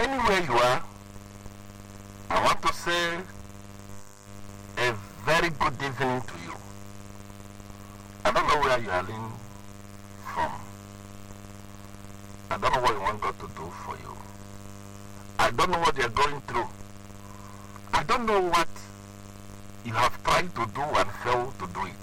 Anywhere you are, I want to say a very good evening to you. I don't know where you are in from. I don't know what you want God to do for you. I don't know what you're going through. I don't know what you have tried to do and failed to do it.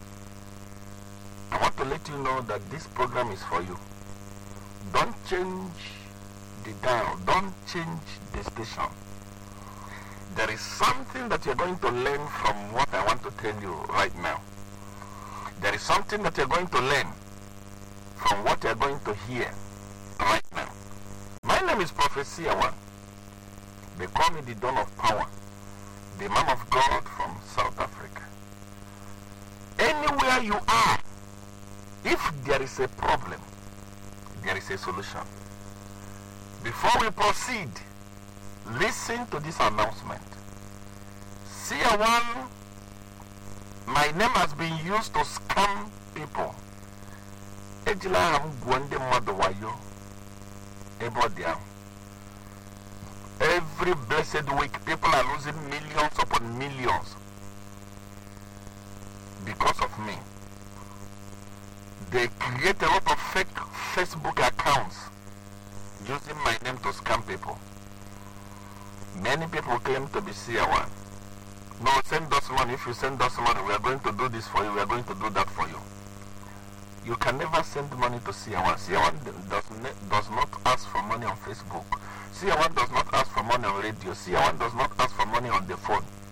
I want to let you know that this program is for you. Don't change the dial. Don't change the station. There is something that you're going to learn from what I want to tell you right now. There is something that you're going to learn from what you're going to hear right now. My name is Prophet Siawan. They call me the Dawn of Power, the man of God from South Africa. Anywhere you are, if there is a problem, there is a solution. Before we proceed, listen to this announcement. Siawan, my name has been used to scam people. Every blessed week, people are losing millions upon millions because of me. They create a lot of fake Facebook accounts using my name to scam people. Many people claim to be Siawan. No, send us money. If you send us money, we are going to do this for you. We are going to do that for you. You can never send money to Siawan. Siawan does not ask for money on Facebook. Siawan does not ask for money on radio. Siawan does not ask for money on the phone.